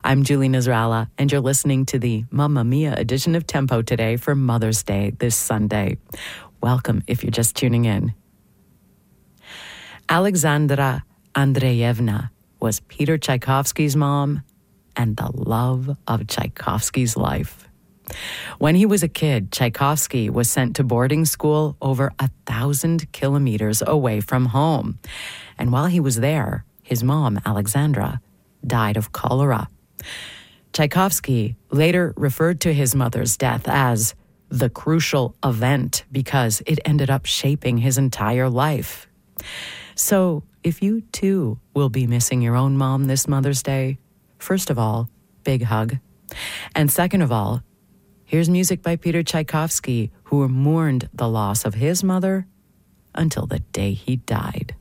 I'm Julie Nasrallah, and you're listening to the Mamma Mia edition of Tempo today for Mother's Day this Sunday. Welcome if you're just tuning in. Alexandra Andreevna was Peter Tchaikovsky's mom and the love of Tchaikovsky's life. When he was a kid, Tchaikovsky was sent to boarding school over 1,000 kilometers away from home. And while he was there, his mom, Alexandra, died of cholera. Tchaikovsky later referred to his mother's death as the crucial event because it ended up shaping his entire life. So if you too will be missing your own mom this Mother's Day, first of all, big hug. And second of all, here's music by Peter Tchaikovsky, who mourned the loss of his mother until the day he died.